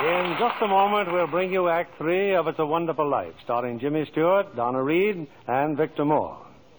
In just a moment, we'll bring you Act 3 of It's a Wonderful Life, starring Jimmy Stewart, Donna Reed, and Victor Moore.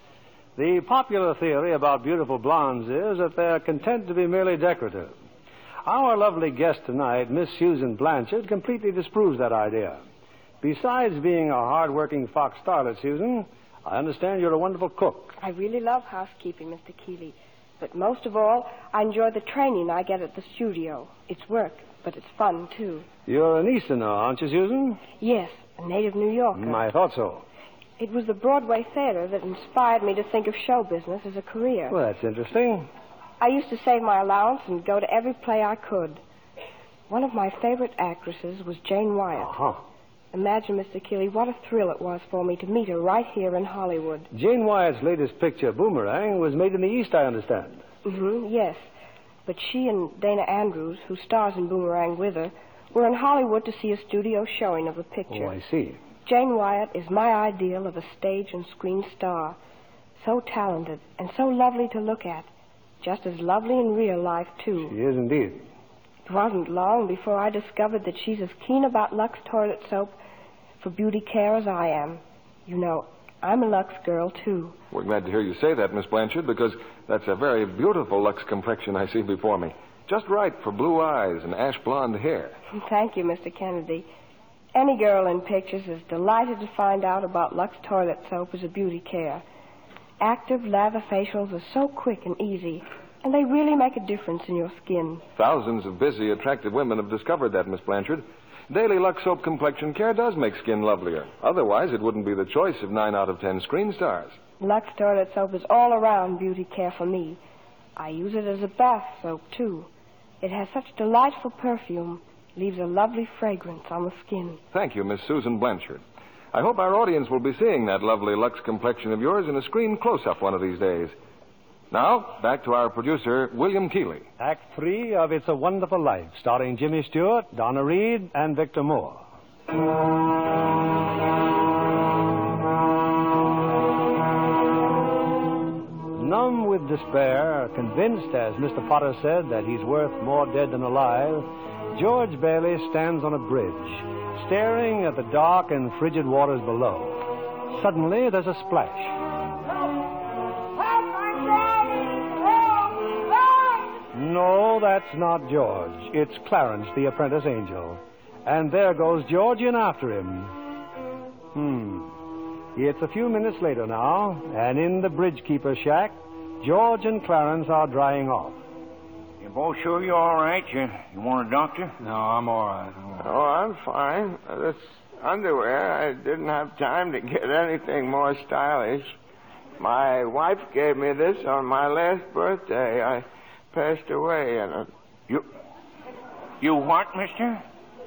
The popular theory about beautiful blondes is that they're content to be merely decorative. Our lovely guest tonight, Miss Susan Blanchard, completely disproves that idea. Besides being a hard-working Fox starlet, Susan, I understand you're a wonderful cook. I really love housekeeping, Mr. Keeley. But most of all, I enjoy the training I get at the studio. It's work, but it's fun, too. You're an Easterner, aren't you, Susan? Yes, a native New Yorker. I thought so. It was the Broadway theater that inspired me to think of show business as a career. Well, that's interesting. I used to save my allowance and go to every play I could. One of my favorite actresses was Jane Wyatt. Uh-huh. Imagine, Mr. Keeley, what a thrill it was for me to meet her right here in Hollywood. Jane Wyatt's latest picture, Boomerang, was made in the East, I understand. Yes. But she and Dana Andrews, who stars in Boomerang with her, were in Hollywood to see a studio showing of the picture. Oh, I see. Jane Wyatt is my ideal of a stage and screen star. So talented and so lovely to look at. Just as lovely in real life, too. She is indeed. It wasn't long before I discovered that she's as keen about Lux toilet soap for beauty care as I am. You know, I'm a Lux girl, too. We're glad to hear you say that, Miss Blanchard, because that's a very beautiful Lux complexion I see before me. Just right for blue eyes and ash blonde hair. Thank you, Mr. Kennedy. Any girl in pictures is delighted to find out about Lux toilet soap as a beauty care. Active lather facials are so quick and easy, and they really make a difference in your skin. Thousands of busy, attractive women have discovered that, Miss Blanchard. Daily Lux Soap complexion care does make skin lovelier. Otherwise, it wouldn't be the choice of 9 out of 10 screen stars. Lux toilet soap is all-around beauty care for me. I use it as a bath soap, too. It has such delightful perfume, leaves a lovely fragrance on the skin. Thank you, Miss Susan Blanchard. I hope our audience will be seeing that lovely Lux complexion of yours in a screen close-up one of these days. Now, back to our producer, William Keeley. Act 3 of It's a Wonderful Life, starring Jimmy Stewart, Donna Reed, and Victor Moore. Numb with despair, convinced, as Mr. Potter said, that he's worth more dead than alive, George Bailey stands on a bridge, staring at the dark and frigid waters below. Suddenly, there's a splash. No, that's not George. It's Clarence, the apprentice angel. And there goes George in after him. It's a few minutes later now, and in the bridge-keeper's shack, George and Clarence are drying off. You both sure you're all right? You want a doctor? No, I'm all right. Oh, I'm fine. This underwear, I didn't have time to get anything more stylish. My wife gave me this on my last birthday. I passed away in it. You what, mister?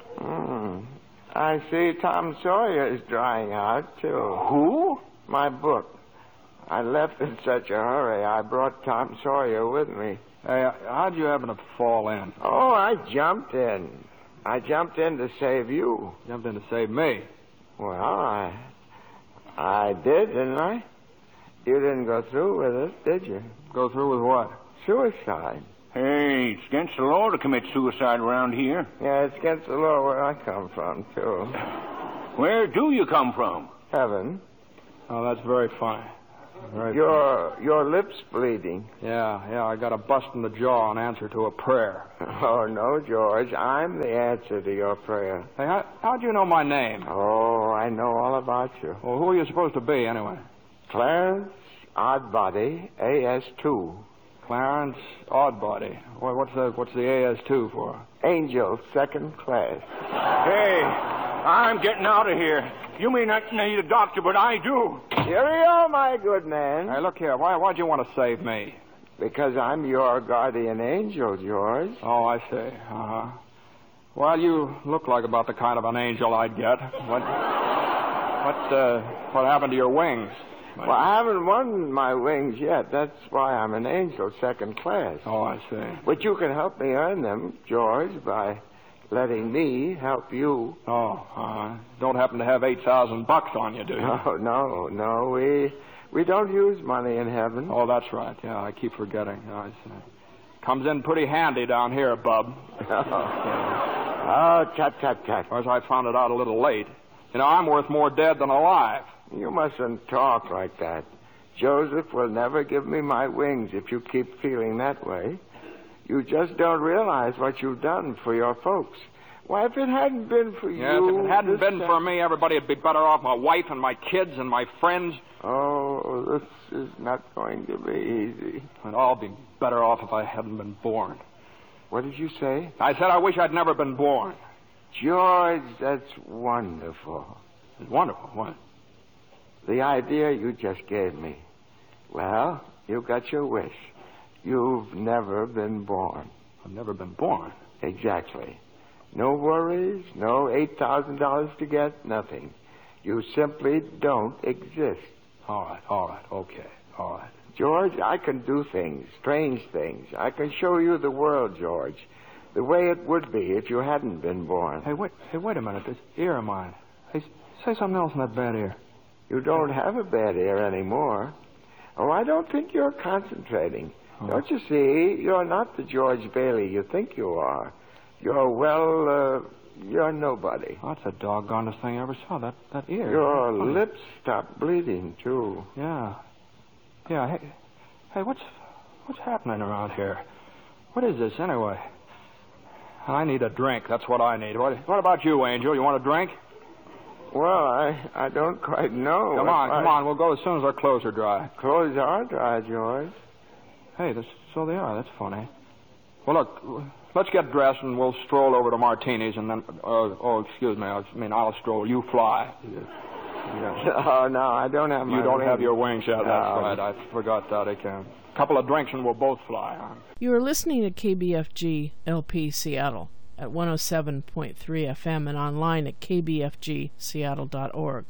I see Tom Sawyer is drying out, too. Who? My book. I left in such a hurry, I brought Tom Sawyer with me. Hey, how'd you happen to fall in? Oh, I jumped in. I jumped in to save you. Jumped in to save me. Well, I did, didn't I? You didn't go through with it, did you? Go through with what? Suicide. Hey, it's against the law to commit suicide around here. Yeah, it's against the law where I come from, too. Where do you come from? Heaven. Oh, that's very funny. Your lips bleeding. Yeah, I got a bust in the jaw in answer to a prayer. Oh, no, George. I'm the answer to your prayer. Hey, how'd you know my name? Oh, I know all about you. Well, who are you supposed to be, anyway? Clarence Oddbody, AS2. Clarence Oddbody. What's the AS2 for? Angel, second class. Hey, I'm getting out of here. You may not need a doctor, but I do. Cheerio, my good man. Hey, look here. Why'd you want to save me? Because I'm your guardian angel, George. Oh, I see. Uh-huh. Well, you look like about the kind of an angel I'd get. What happened to your wings? Well, I haven't won my wings yet. That's why I'm an angel, second class. Oh, I see. But you can help me earn them, George, by letting me help you. Oh, don't happen to have $8,000 on you, do you? Oh, no. We don't use money in heaven. Oh, that's right. Yeah, I keep forgetting. I see. Comes in pretty handy down here, bub. Oh, tut. Of course, I found it out a little late. You know, I'm worth more dead than alive. You mustn't talk like that. Joseph will never give me my wings if you keep feeling that way. You just don't realize what you've done for your folks. Why, if it hadn't been for you... Yes, if it hadn't been for me, everybody would be better off. My wife and my kids and my friends. Oh, this is not going to be easy. And I'll be better off if I hadn't been born. What did you say? I said I wish I'd never been born. George, that's wonderful. It's wonderful. What? The idea you just gave me. Well, you got your wish. You've never been born. I've never been born. Exactly. No worries, no $8,000 to get, nothing. You simply don't exist. All right, okay, all right. George, I can do things, strange things. I can show you the world, George, the way it would be if you hadn't been born. Hey, wait a minute. This ear of mine. Hey, say something else in that bad ear. You don't have a bad ear anymore. Oh, I don't think you're concentrating. Oh. Don't you see? You're not the George Bailey you think you are. You're nobody. Oh, that's the doggonest thing I ever saw, that ear. Your lips stopped bleeding, too. Yeah. Hey, what's happening around here? What is this, anyway? I need a drink. That's what I need. What about you, Angel? You want a drink? Well, I don't quite know. Come on. We'll go as soon as our clothes are dry. Clothes are dry, George. Hey, so they are. That's funny. Well, look, let's get dressed and we'll stroll over to Martini's and then... excuse me. I'll stroll. You fly. Oh, no, I don't have my You don't wings. have your wings yet. No. That's right. I forgot that again. A couple of drinks and we'll both fly. You are listening to KBFG LP Seattle at 107.3 FM and online at kbfgseattle.org.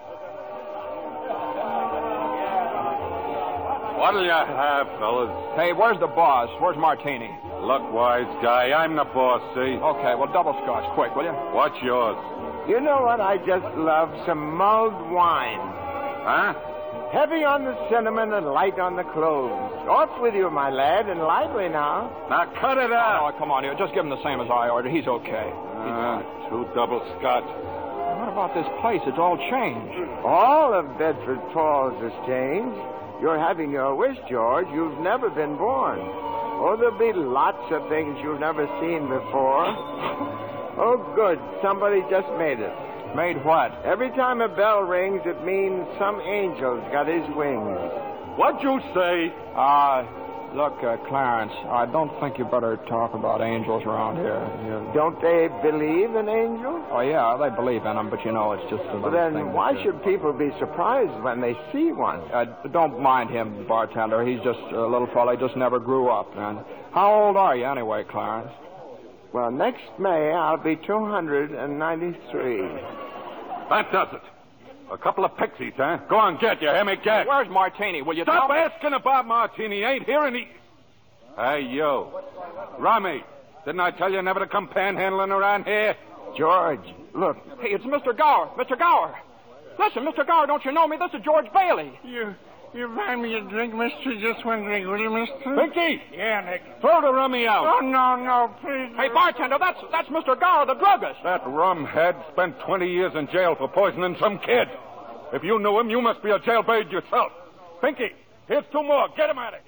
What'll you have, fellas? Hey, where's the boss? Where's Martini? Look, wise guy, I'm the boss, see? Okay, well, double scotch, quick, will you? What's yours? You know what I just love? Some mulled wine. Huh? Heavy on the cinnamon and light on the cloves. Off with you, my lad, and lively now. Now cut it out. Oh, come on, here. Just give him the same as I ordered. He's okay. Two double scotch. What about this place? It's all changed. All of Bedford Falls has changed. You're having your wish, George. You've never been born. Oh, there'll be lots of things you've never seen before. Oh, good. Somebody just made it. Made what? Every time a bell rings, it means some angel's got his wings. What'd you say? Look, Clarence, I don't think you better talk about angels around here. Don't they believe in angels? Oh, yeah, they believe in them, but you know, it's just a little Well, thing. then why should people be surprised when they see one? Don't mind him, bartender. He's just a little fella. He just never grew up, man. How old are you anyway, Clarence? Well, next May, I'll be 293. That does it. A couple of pixies, huh? Go on, get you. Hear me, get. Where's Martini? Will you Stop tell me? asking about Martini. Ain't hearing he... Hey, you. Rummy, didn't I tell you never to come panhandling around here? George, look. Hey, it's Mr. Gower. Mr. Gower. Listen, Mr. Gower, don't you know me? This is George Bailey. You buy me a drink, mister? Just one drink, will you, mister? Pinky! Yeah, Nick. Throw the rummy out. Oh, no, please. Hey, bartender, that's Mr. Gower, the druggist. That rumhead spent 20 years in jail for poisoning some kid. If you knew him, you must be a jailbird yourself. Pinky, here's two more. Get him out of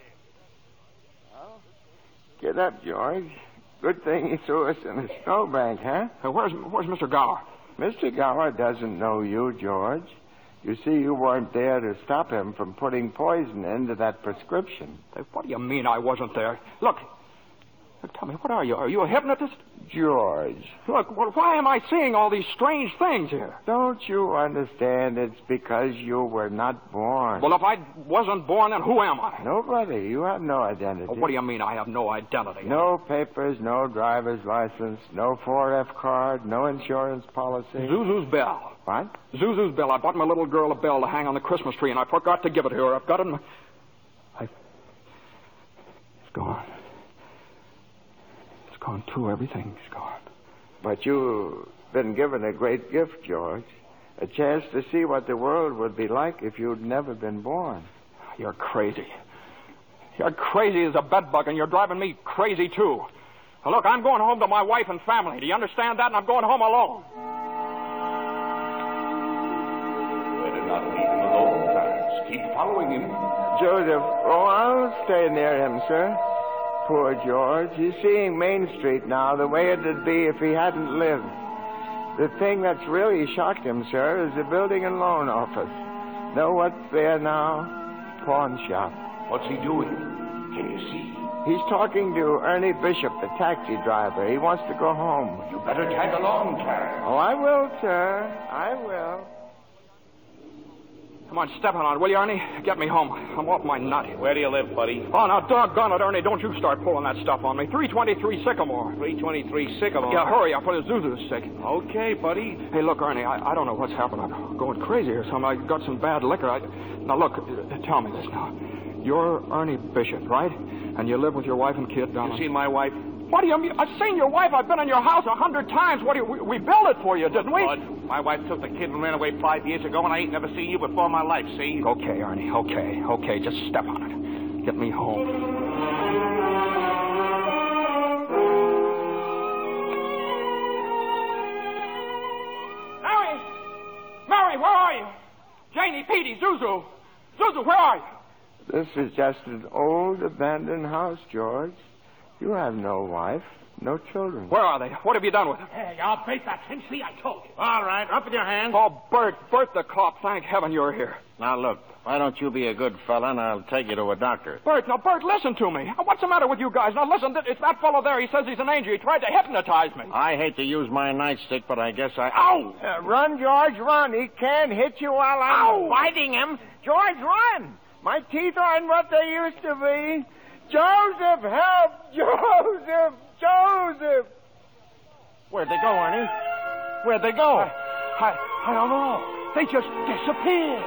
here. Get up, George. Good thing he threw us in a snowbank, huh? Where's Mr. Gower? Mr. Gower doesn't know you, George. You see, you weren't there to stop him from putting poison into that prescription. What do you mean I wasn't there? Look, tell me, what are you? Are you a hypnotist? George. Look, well, why am I seeing all these strange things here? Don't you understand? It's because you were not born. Well, if I wasn't born, then who am I? Nobody. You have no identity. Well, what do you mean I have no identity? No papers, no driver's license, no 4F card, no insurance policy. Zuzu's bell. What? Zuzu's bell. I bought my little girl a bell to hang on the Christmas tree, and I forgot to give it to her. I've got it in my... It's gone. It's gone, too. Everything's gone. But you've been given a great gift, George. A chance to see what the world would be like if you'd never been born. You're crazy. You're crazy as a bedbug, and you're driving me crazy, too. Now, look, I'm going home to my wife and family. Do you understand that? And I'm going home alone. Better not leave him alone, Clarence. Keep following him. Joseph, I'll stay near him, sir. Poor George. He's seeing Main Street now the way it'd be if he hadn't lived. The thing that's really shocked him, sir, is the building and loan office. Know what's there now? Pawn shop. What's he doing? Can you see? He's talking to Ernie Bishop, the taxi driver. He wants to go home. You better tag along, Clarence. Oh, I will, sir. I will. Come on, step on it, will you, Ernie? Get me home. I'm off my nut. Where do you live, buddy? Oh, now, doggone it, Ernie. Don't you start pulling that stuff on me. 323 Sycamore. 323 Sycamore. Yeah, hurry up for the Zuzu's sake. Okay, buddy. Hey, look, Ernie, I don't know what's happened. I'm going crazy or something. I got some bad liquor. Now, look, tell me this now. You're Ernie Bishop, right? And you live with your wife and kid down You seen my wife? What do you mean? I've seen your wife. I've been in your house 100 times. What do you... We built it for you, didn't we? Bud, my wife took the kid and ran away 5 years ago, and I ain't never seen you before in my life, see? Okay, Ernie, okay. Just step on it. Get me home. Mary, where are you? Janie, Petey, Zuzu. Zuzu, where are you? This is just an old abandoned house, George. You have no wife, no children. Where are they? What have you done with them? Hey, I'll face that thing. See, I told you. All right, up with your hands. Oh, Bert the cop. Thank heaven you're here. Now, look, why don't you be a good fella, and I'll take you to a doctor. Bert, listen to me. What's the matter with you guys? Now, listen, it's that fellow there. He says he's an angel. He tried to hypnotize me. I hate to use my nightstick, but I guess Ow! Run, George, run. He can't hit you while I'm fighting him. George, run. My teeth aren't what they used to be. Joseph, help! Joseph! Where'd they go, Ernie? Where'd they go? I don't know. They just disappeared.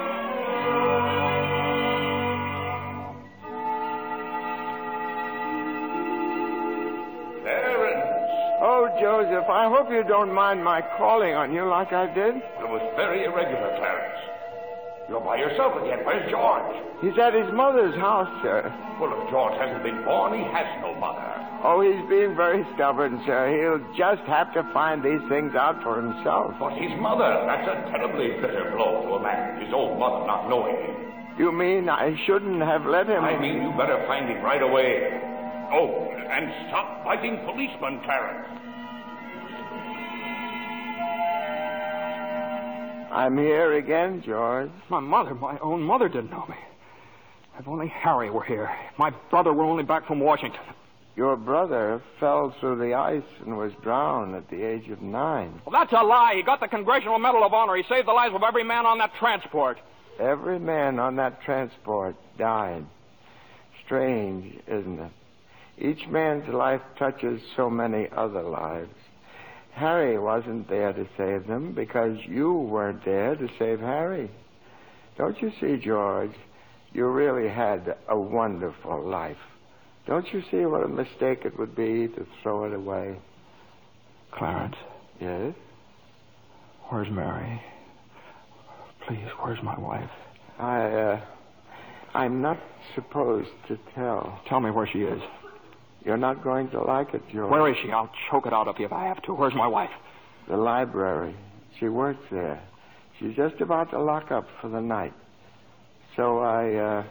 Clarence! Oh, Joseph, I hope you don't mind my calling on you like I did. It was very irregular, Clarence. You're by yourself again. Where's George? He's at his mother's house, sir. Well, if George hasn't been born, he has no mother. Oh, he's being very stubborn, sir. He'll just have to find these things out for himself. But his mother, that's a terribly bitter blow to a man, his own mother not knowing him. You mean I shouldn't have let him... I mean you better find him right away. Oh, and stop fighting policemen, Clarence. I'm here again, George. My own mother didn't know me. If only Harry were here. My brother were only back from Washington. Your brother fell through the ice and was drowned at the age of 9. Well, that's a lie. He got the Congressional Medal of Honor. He saved the lives of every man on that transport. Every man on that transport died. Strange, isn't it? Each man's life touches so many other lives. Harry wasn't there to save them because you weren't there to save Harry. Don't you see, George? You really had a wonderful life. Don't you see what a mistake it would be to throw it away? Clarence? Yes? Where's Mary? Please, where's my wife? I'm not supposed to tell. Tell me where she is. You're not going to like it, George. Where is she? I'll choke it out of you if I have to. Where's my wife? The library. She works there. She's just about to lock up for the night. So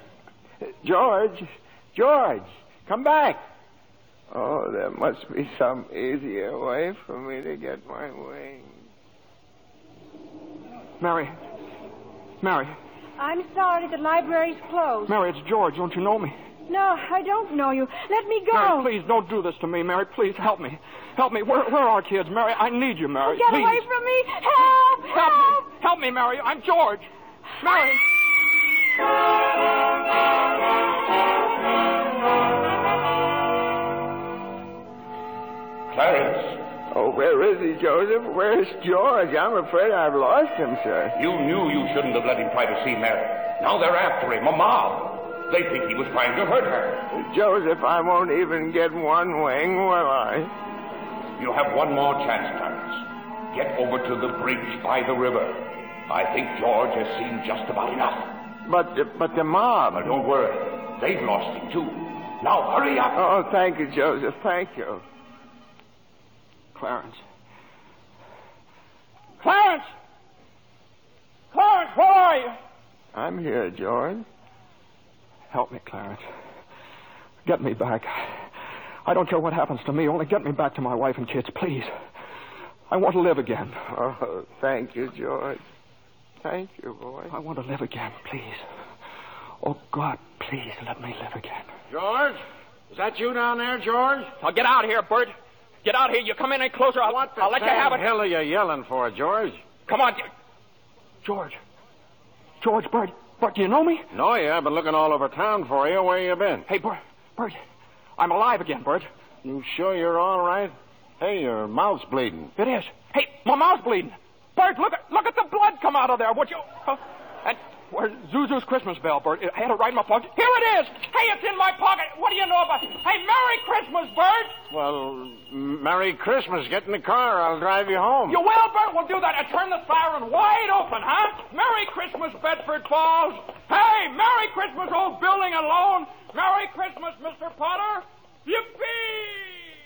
George, come back. Oh, there must be some easier way for me to get my wings. Mary. I'm sorry, the library's closed. Mary, it's George. Don't you know me? No, I don't know you. Let me go. Mary, please, don't do this to me, Mary. Please, help me. Help me. Where are our kids, Mary? I need you, Mary. Get please. away from me. Help! Me. Help me, Mary. I'm George. Mary. Clarence. Oh, where is he, Joseph? Where's George? I'm afraid I've lost him, sir. You knew you shouldn't have let him try to see Mary. Now they're after him, a mob. They think he was trying to hurt her. Joseph, I won't even get one wing, will I? You have one more chance, Clarence. Get over to the bridge by the river. I think George has seen just about enough. But the mob... Now, don't worry. They've lost him, too. Now, hurry up. Oh, thank you, Joseph. Thank you. Clarence. Clarence! Clarence, where are you? I'm here, George. Help me, Clarence. Get me back. I don't care what happens to me. Only get me back to my wife and kids, please. I want to live again. Oh, thank you, George. Thank you, boy. I want to live again, please. Oh, God, please let me live again. George? Is that you down there, George? Now, get out of here, Bert. Get out here. You come in any closer, I'll let you have it. What the hell are you yelling for, George? Come on. George, Bert, do you know me? No, yeah. I've been looking all over town for you. Where you been? Hey, Bert, I'm alive again, Bert. You sure you're all right? Hey, your mouth's bleeding. It is. Hey, my mouth's bleeding. Bert, look at the blood come out of there, would you? And where's Zuzu's Christmas bell, Bert? I had it right in my pocket. Here it is. Hey, it's in my pocket. What do you know about it? Hey, Merry Christmas, Bert. Well, Merry Christmas. Get in the car. I'll drive you home. You will, Bert? We'll do that. And turn the siren wide open, huh? Merry Christmas, Bedford Falls. Hey, Merry Christmas, old building and loan. Merry Christmas, Mr. Potter. Yippee!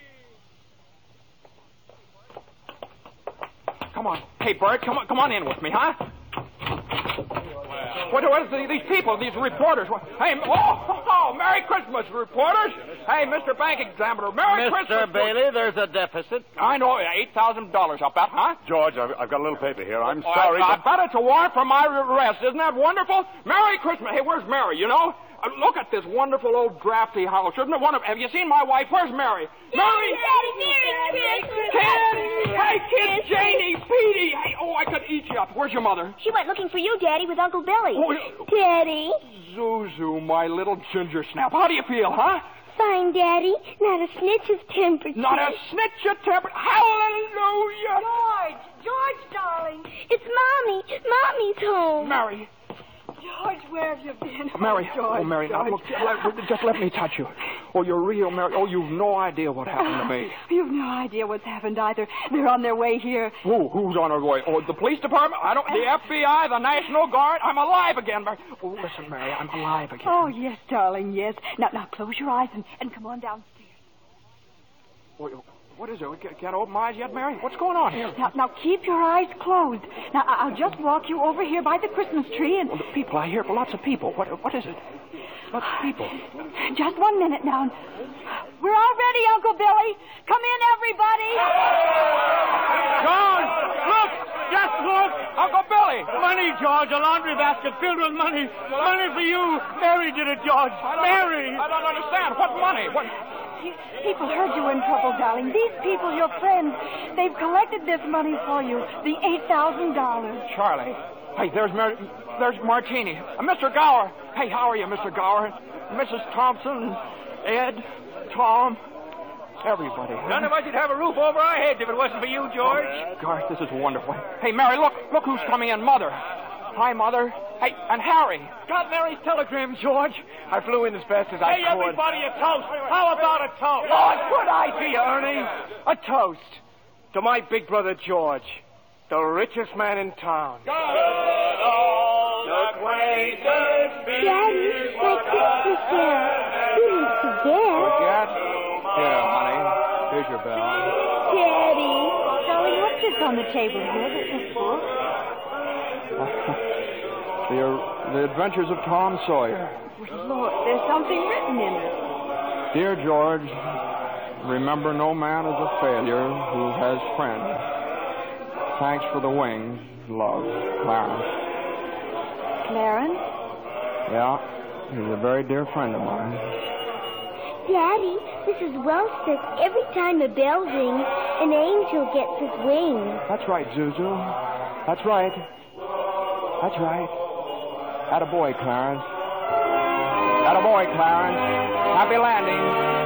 Come on. Hey, Bert, come on in with me, huh? What is these people, these reporters? Hey, Merry Christmas, reporters. Hey, Mr. Bank Examiner, Merry Christmas. Mr. Bailey, there's a deficit. I know, $8,000, I'll bet, huh? George, I've got a little paper here. I'm sorry. I bet it's a warrant for my arrest. Isn't that wonderful? Merry Christmas. Hey, where's Mary, you know? Look at this wonderful old drafty house. Isn't it wonderful? Have you seen my wife? Where's Mary? Mary! Merry Christmas! Kids! Hey, kids! Janie! Petey! Hey, I could eat you up. Where's your mother? She went looking for you, Daddy, with Uncle Billy. Oh, Daddy? Zuzu, my little ginger snap. How do you feel, huh? Fine, Daddy. Not a snitch of temperature. Not a snitch of temperature. Hallelujah! George, darling. It's Mommy. Mommy's home. Mary. George, where have you been? Mary. George, Mary, now look, just let me touch you. Oh, you're real, Mary. Oh, you've no idea what happened to me. You've no idea what's happened either. They're on their way here. Who's on their way? Oh, the police department? The FBI, the National Guard? I'm alive again, Mary. Oh, listen, Mary, I'm alive again. Oh, yes, darling, yes. Now close your eyes and come on downstairs. What is it? Can't open my eyes yet, Mary? What's going on here? Now keep your eyes closed. Now, I'll just walk you over here by the Christmas tree and... Oh, the people, I hear lots of people. What is it? Lots of people. Just 1 minute now. We're all ready, Uncle Billy. Come in, everybody. George, look! Just look! Uncle Billy! Money, George, a laundry basket filled with money. Money for you. Mary did it, George. Mary! I don't understand. What money? What... People heard you were in trouble, darling. These people, your friends, they've collected this money for you. The $8,000. Charlie. Hey, there's Martini. Mr. Gower. Hey, how are you, Mr. Gower? Mrs. Thompson, Ed, Tom, everybody. None of us would have a roof over our heads if it wasn't for you, George. Oh, gosh, this is wonderful. Hey, Mary, look who's coming in. Mother. Hi, Mother. Hey, and Harry. Got Mary's telegram, George. I flew in as fast as I could. Hey, everybody, a toast. How about a toast? Oh, good idea, Ernie. A toast to my big brother, George, the richest man in town. Daddy, my Christmas bell. You didn't forget. Forget? Here, honey. Here's your bell. Daddy. Darling, what's this on the table here? This book? The Adventures of Tom Sawyer. Lord, there's something written in it. Dear George, remember no man is a failure who has friends. Thanks for the wings. Love, Clarence. Clarence? Yeah, he's a very dear friend of mine. Daddy, Mrs. Wells says every time a bell rings, an angel gets his wings. That's right, Zuzu. That's right. That's right. Attaboy, Clarence. Attaboy, Clarence. Happy landing.